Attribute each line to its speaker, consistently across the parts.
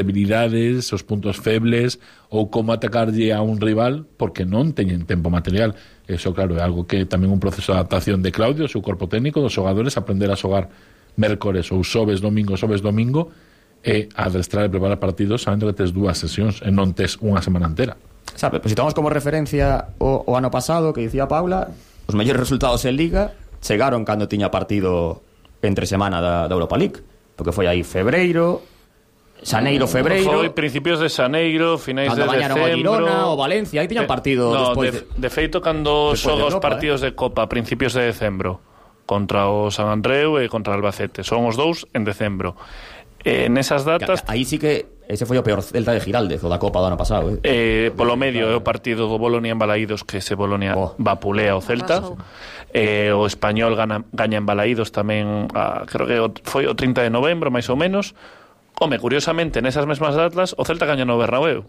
Speaker 1: debilidades, os puntos febles ou como atacarlle a un rival porque non teñen tempo material. Eso, claro, é algo que tamén un proceso de adaptación de Claudio, o seu corpo técnico, dos xogadores, aprender a xogar mércores ou xoves, domingo, e adestrar e preparar partidos sabendo que tes 2 sesións e non tes unha semana entera.
Speaker 2: Sabe, pues, se tomamos como referencia o ano pasado que dicía Paula, os mellores resultados en Liga chegaron cando tiña partido entre semana da Europa League, porque foi aí febreiro,
Speaker 3: foi principios de xaneiro, finais de decembro,
Speaker 2: o Girona, o Valencia, aí tiñan partido despois
Speaker 3: de feito cando xoga os partidos de Copa principios de decembro contra o San Andreu e contra o Albacete, son os 2 en decembro. Nesas datas
Speaker 2: aí sí que ese foi o peor Celta de Giraldez, o da Copa do ano pasado,
Speaker 3: polo medio é o partido do Bolonia en Balaídos, que ese Bolonia vapulea o Celta. O Español gaña en Balaídos tamén, creo que foi o 30 de novembro máis ou menos. Curiosamente, nesas mesmas datas o Celta gaña no Bernabéu.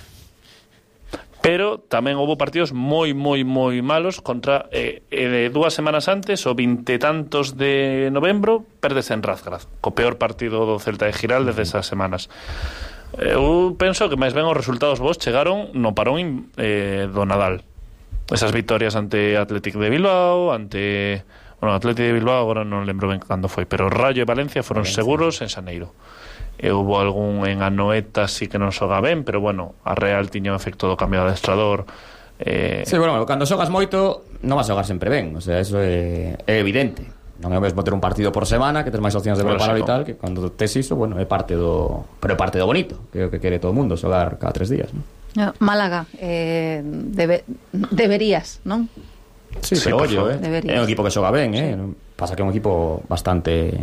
Speaker 3: Pero tamén houve partidos moi malos contra de 2 semanas antes, o 20 e tantos de novembro, perdes en Razgrad, co peor partido do Celta de Giraldez desas semanas. Eu penso que máis ben os resultados vos chegaron no parón do Nadal. Esas victorias ante Athletic de Bilbao, Athletic de Bilbao agora non lembro ben cando foi, pero Rayo e Valencia foron seguros en xaneiro. Houve algún en Anoeta sí que non xoga ben, pero bueno, a Real tiña o efecto do cambio de adestrador.
Speaker 2: Sí, bueno, cando xogas moito non vas a xogar sempre ben, o sea, eso é evidente. Non é o mesmo ter un partido por semana que ter máis opcións de preparar e tal, que cando tes iso, bueno, é parte do bonito, que é o que quere todo o mundo, xogar cada 3 días, non?
Speaker 4: Málaga, deberías, non?
Speaker 2: Sí, pero ollo, é un equipo que xoga ben,
Speaker 4: sí.
Speaker 2: Pasa que é un equipo bastante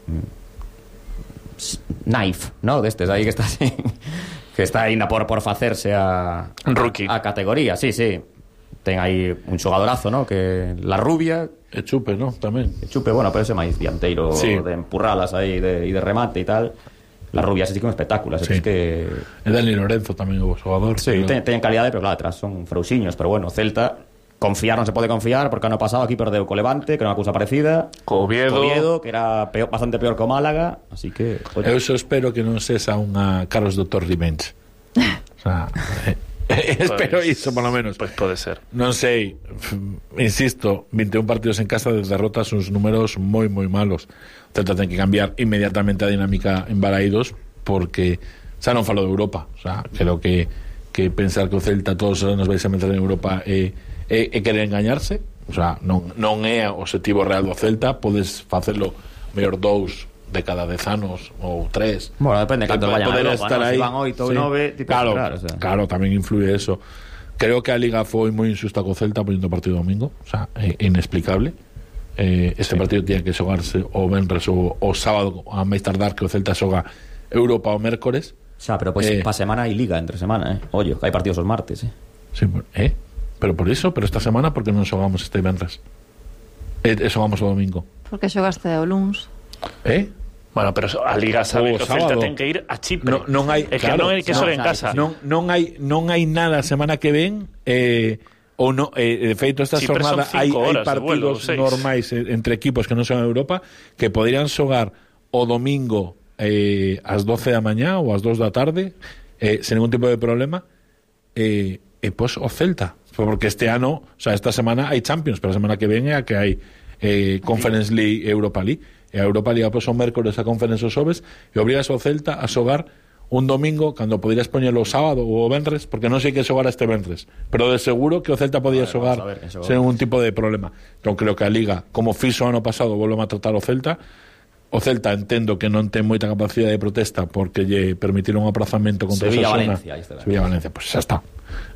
Speaker 2: knife, ¿no? Destes aí que está así, que está aí por facerse a
Speaker 3: rookie,
Speaker 2: a categoría, sí. Ten aí un xogadorazo, ¿no? Que la rubia
Speaker 1: e Chupe, ¿no? Tamén.
Speaker 2: E Chupe, bueno, pero ese máis dianteiro, sí, de empurralas aí e de remate e tal. La rubia así como espectáculos, sí. Es que
Speaker 1: e Dani Lorenzo tamén o xogador.
Speaker 2: Sí, ten calidade, pero claro, atrás son frauxiños, pero bueno, Celta confiar non se pode confiar, porque ano pasado aquí perdeu co Levante, que era unha cousa parecida,
Speaker 3: co Oviedo,
Speaker 2: que era bastante peor que o Málaga, así que
Speaker 1: eu só espero que non sexa unha Carlos Dr. Revenge. O sea, espero iso, polo menos.
Speaker 3: Pois pode ser.
Speaker 1: Non sei, insisto, 21 partidos en casa de derrotas, uns números moi malos. O Celta ten que cambiar inmediatamente a dinámica en Balaídos, porque xa non falo de Europa, o sea, creo que pensar que o Celta todos nos vais a meter en Europa e querer engañarse, o sea, non é o objetivo real do Celta. Podes facelo mellor 2 de cada 10 anos ou 3.
Speaker 2: Bueno, depende de cantos vayan a Europa,
Speaker 1: estar
Speaker 2: ¿no?
Speaker 1: Aí,
Speaker 2: si van 8 ou 9, tipo,
Speaker 1: claro, tamén influye eso. Creo que a Liga foi moi injusta co Celta poniendo partido domingo, o sea, é inexplicable. Este partido tiña que xogarse o venres ou o sábado a máis tardar, que o Celta xoga Europa o mércores.
Speaker 2: Xa, pero pois pa semana hai Liga entre semana, Ollo, que hai partidos os martes,
Speaker 1: Sí, pero por iso, pero esta semana porque non xogamos este venres e xogamos o domingo.
Speaker 4: Porque xogaste o luns.
Speaker 3: Bueno, pero a Liga sabe que o Celta ten que ir a Chipre.
Speaker 1: Non hai,
Speaker 3: é que non hai que xogar en casa.
Speaker 1: Non hai nada a semana que ven, ou no, de feito esta jornada hai partidos normais entre equipos que non son Europa que poderían xogar o domingo ás 12 da mañá ou ás 2 da tarde sen ningún tipo de problema, e pois o Celta, porque este ano, o sea, esta semana hai Champions, pero a semana que ven é a que hai Conference League e Europa League, e a Europa League pois son mércores, a Conference os xoves, e obrigas ao Celta a xogar un domingo cando poderías poñelo o sábado ou o venres, porque non sei que xogar este venres, pero de seguro que o Celta podía xogar sen ningún tipo de problema. Non creo que a Liga, como fixo ano pasado, volve a tratar o Celta. O Celta entendo que non ten moita capacidade de protesta porque lle permitiron un aprazamento contra
Speaker 2: Sevilla-Valencia.
Speaker 1: Sevilla-Valencia, pois xa está.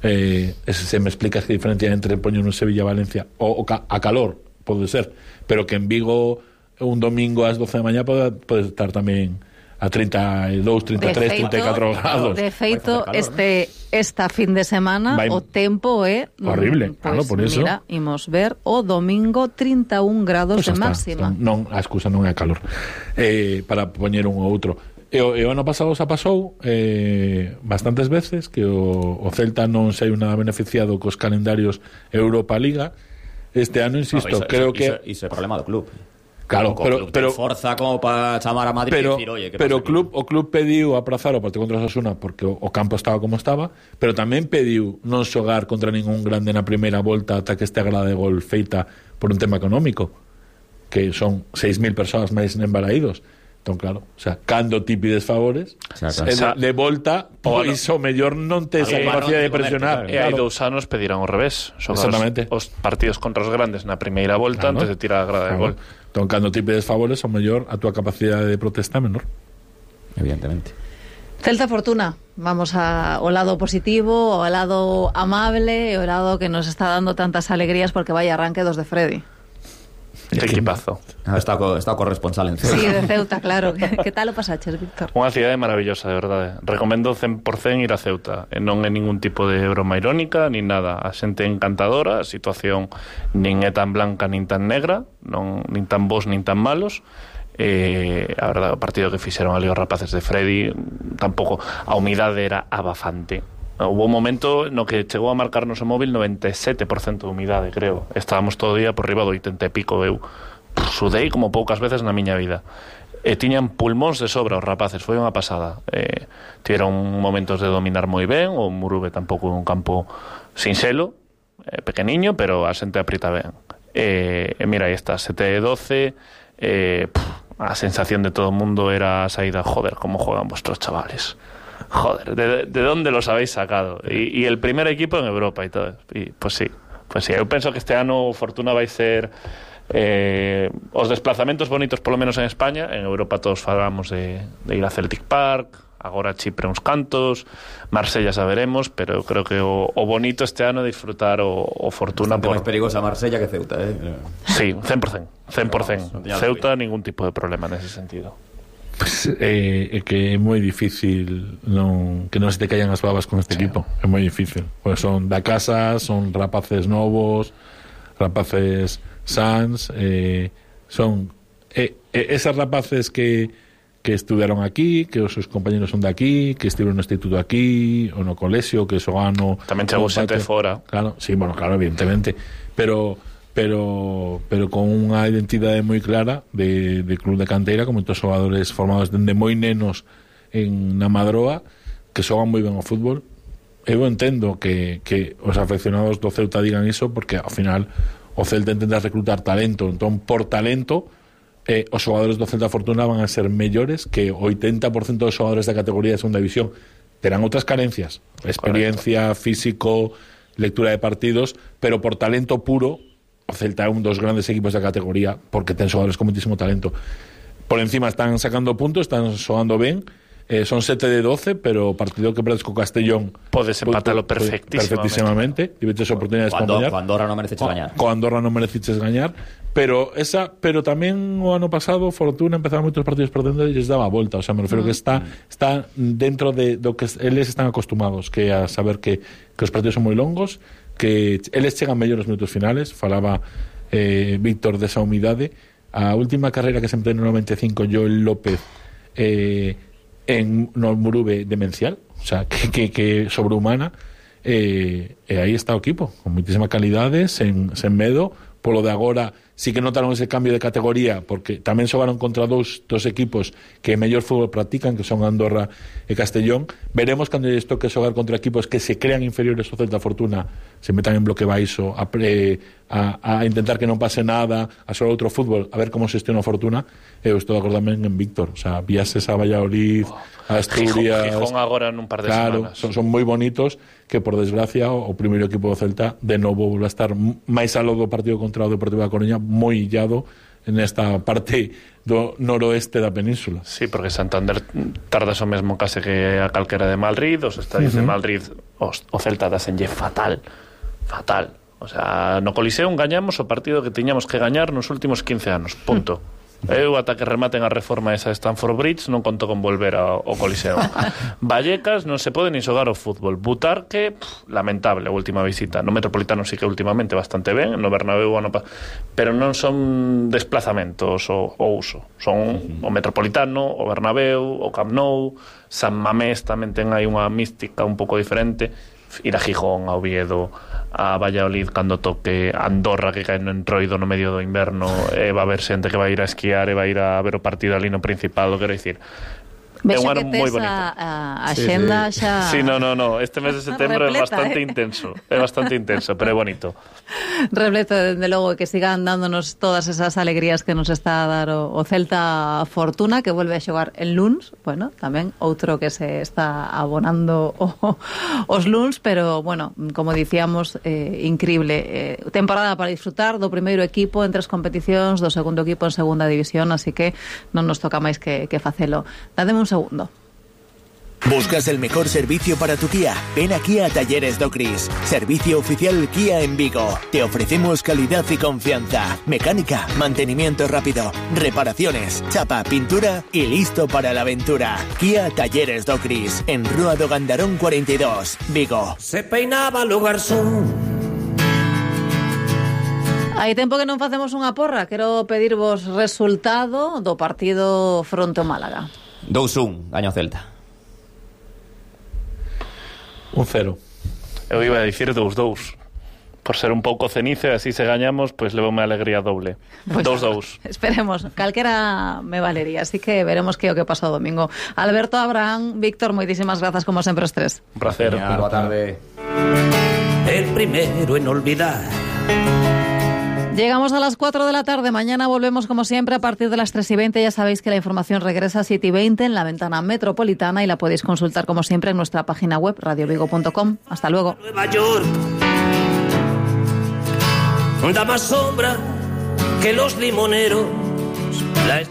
Speaker 1: Se me explicas que diferencia entre poñer un Sevilla-Valencia o a calor, pode ser, pero que en Vigo un domingo ás 12 da mañá pode estar tamén a 32, 33, 34 grados.
Speaker 4: De feito, esta fin de semana o tempo é
Speaker 1: horrible,
Speaker 4: pues,
Speaker 1: claro, por eso.
Speaker 4: Mira, imos ver o domingo 31 grados de máxima.
Speaker 1: Non, a excusa non é a calor. Para poñer un ou outro. E o ano pasado xa pasou bastantes veces que o Celta non saiu nada beneficiado cos calendarios Europa Liga. Este ano, insisto, creo que
Speaker 2: iso é problema do club.
Speaker 1: Claro, pero
Speaker 2: forza como para chamar a Madrid e dicir, oye, que
Speaker 1: pero o club pediu aplazar o partido contra o Osasuna porque o campo estaba como estaba, pero tamén pediu non xogar contra ningún grande na primeira volta ata que este grada de gol feita por un tema económico, que son 6.000 persoas máis embaraídos. Entón, claro, o sea, cando ti pides favores, de volta, pois o mellor non tes a capacidade de presionar.
Speaker 3: E hai 2 anos pedirán ao revés. Xogar os partidos contra os grandes na primeira volta antes de tirar a grada de gol.
Speaker 1: Entón, cando ti pides favores, o mellor a túa capacidade de protesta é menor.
Speaker 2: Evidentemente.
Speaker 4: Celta Fortuna, vamos ao lado positivo, ao lado amable, ao lado que nos está dando tantas alegrías porque vai arranque dos de Freddy.
Speaker 3: Que equipazo.
Speaker 2: Está corresponsal en Ceuta.
Speaker 4: Sí, de Ceuta, claro. Que tal o pasaches, Víctor?
Speaker 3: Unha cidade maravillosa, de verdade. Recomendo 100% ir a Ceuta. Non é ningún tipo de broma irónica, nin nada. A xente encantadora, a situación nin é tan blanca nin tan negra, nin tan bons nin tan malos. A verdade, o partido que fixeron ali os rapaces de Freddy, tampouco a humidade era abafante. Hubo un momento no que chegou a marcarnos o móvil 97% de humidade, creo. Estábamos todo o día por riba do 80 e pico. Eu sudei como poucas veces na miña vida. Tiñan pulmóns de sobra os rapaces, foi unha pasada. Tiveron momentos de dominar moi ben. O Murube tampouco é un campo sinxelo, pequeniño, pero a xente aprieta ben. Mira, aí está, 7-12. A sensación de todo o mundo era a saída, joder, como juegan vuestros chavales. Joder, ¿de dónde los habéis sacado? Y el primer equipo en Europa y todo. Y pues sí. Eu penso que este ano Fortuna vai ser os desplazamentos bonitos, polo menos en España. En Europa todos falamos de ir a Celtic Park, agora Chipre uns cantos, Marsella saberemos, pero eu creo que o bonito este ano é disfrutar o Fortuna.
Speaker 2: Bastante máis perigosa Marsella que Ceuta,
Speaker 3: Sí, 100%. Ceuta, ningún tipo de problema nese sentido.
Speaker 1: Pues, que é moi difícil que non se te callan as babas con este equipo. É moi difícil, pues son da casa, son rapaces novos, rapaces sans, son esas rapaces que estudiaron aquí, que os seus compañeros son de aquí, que estiveron no instituto aquí ou no colexio, que xogan
Speaker 3: tamén chegou xente fora.
Speaker 1: Claro, sí, bueno, claro, evidentemente, pero con unha identidade moi clara de club de canteira, con moitos xogadores formados dende moi nenos na Madroa que xogan moi ben ao fútbol. Eu entendo que os afeccionados do Ceuta digan iso porque ao final o Celta intenta reclutar talento, entón por talento os xogadores do Celta Fortuna van a ser mellores que o 80% dos xogadores da categoría de segunda división. Terán outras carencias, experiencia, físico, lectura de partidos, pero por talento puro o Celta é un dos grandes equipos da categoría porque ten xogadores con muitísimo talento. Por encima están sacando puntos, están xogando ben, son 7-12, pero o partido que perdes co Castellón
Speaker 3: podes empatalo perfectísimamente.
Speaker 1: Tiveches oportunidades para gañar.
Speaker 2: Co Andorra non mereciches gañar.
Speaker 1: Co Andorra non mereciches gañar, pero tamén o ano pasado Fortuna empezaba moitos partidos perdendo e lles daba a volta, o sea, me refiro que está dentro de do que eles están acostumados, que a saber que os partidos son moi longos, que eles chegan mellor os minutos finales. Falaba Víctor desa humidade. A última carreira que se empezou no 95 Joel López no Murube demencial, o sea, que sobrehumana, e aí está o equipo con moitísima calidade, sen medo. Polo de agora sí que notaron ese cambio de categoría porque tamén xogaron contra dos equipos que mellor fútbol practican, que son Andorra e Castellón. Veremos cando lles toque xogar contra equipos que se crean inferiores ao Celta Fortuna, se metan en bloque baixo a intentar que non pase nada, a xogar outro fútbol, a ver como se gestiona a Fortuna. Eu estou de acordo tamén en Víctor, o sea, viases a Valladolid, a Asturias,
Speaker 3: Gijón agora nun par de semanas.
Speaker 1: Son moi bonitos, que por desgracia o primeiro equipo do Celta de novo volve a estar máis aló do partido contra o Deportivo da Coruña, moi illado nesta parte do noroeste da península.
Speaker 3: Sí, porque Santander tarda o mesmo case que a calquera de Madrid, os estadios de Madrid o Celta dasenlle fatal. O sea, no Coliseum gañamos o partido que tiñamos que gañar nos últimos 15 anos, punto. Eu ata que rematen a reforma esa de Stamford Bridge non conto con volver ao Coliseo. Vallecas non se pode nin xogar ao fútbol. Butarque, lamentable a última visita. No Metropolitano sí que últimamente bastante ben, no Bernabéu pero non son desplazamentos o uso. Son o Metropolitano, o Bernabéu, o Camp Nou, San Mamés tamén ten aí unha mística un pouco diferente. ir a Gijón, a Oviedo, a Valladolid cando toque, Andorra que cae no entroido no medio do inverno, va a haber xente que vai ir a esquiar e vai ir a ver o partido ali no Principal, quero dicir.
Speaker 4: Vexo que tes a xenda xa...
Speaker 3: Sí, no, este mes de setembro é bastante intenso, pero é bonito.
Speaker 4: Repleto, desde logo, que sigan dándonos todas esas alegrías que nos está a dar o Celta Fortuna, que vuelve a xogar el luns, bueno, tamén outro que se está abonando os luns, pero, bueno, como dicíamos, increíble. Temporada para disfrutar do primeiro equipo en 3 competicións, do segundo equipo en segunda división, así que non nos toca máis que facelo. Dádeme un segundo.
Speaker 5: ¿Buscas el mejor servicio para tu Kia? Ven aquí a Talleres Docris, servicio oficial Kia en Vigo. Te ofrecemos calidad y confianza, mecánica, mantenimiento rápido, reparaciones, chapa, pintura y listo para la aventura. Kia Talleres Docris, en Rúa do Gandarón 42, Vigo.
Speaker 6: Se peinaba o garzón.
Speaker 4: Hai tempo que non facemos unha porra. Quero pedirvos resultado do partido fronte ao Málaga.
Speaker 2: 2-1, gaño Celta.
Speaker 1: 1-0.
Speaker 3: Eu iba a dicir 2-2. Por ser un pouco cenizo e así se gañamos, pois levoume alegría doble. Pues 2-2.
Speaker 4: Esperemos, calquera me valería, así que veremos que é o que pasa o domingo. Alberto, Abraham, Víctor, moitísimas grazas como sempre os tres.
Speaker 3: Un placer.
Speaker 2: Boa tarde.
Speaker 6: El primero en olvidar.
Speaker 4: Llegamos a las 4 de la tarde. Mañana volvemos como siempre a partir de las 3:20. Ya sabéis que la información regresa a 7:20 en la ventana metropolitana y la podéis consultar como siempre en nuestra página web radiovigo.com. Hasta luego.
Speaker 6: Nueva York da más sombra que los limoneros.